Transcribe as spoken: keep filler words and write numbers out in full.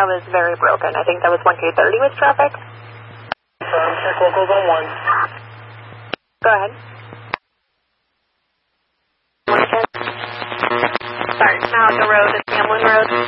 that was very broken. I think that was one two thirty with traffic. Um, check locals on one. Go ahead. One ten. Sorry, Malaga Road and Hamlin Road.